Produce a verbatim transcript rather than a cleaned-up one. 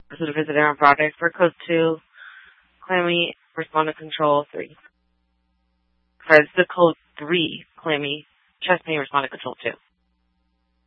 This is a visitor on project for code two, Clammy, respond to control three. Sorry, this is the code three, Clammy, chest pain, respond to control two.